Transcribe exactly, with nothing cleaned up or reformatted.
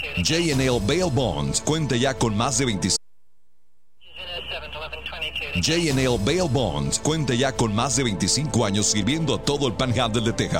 J and L Bail Bonds cuenta ya con más de veinticinco J and L Bail Bonds cuenta ya con más de veinticinco años sirviendo a todo el Panhandle de Texas.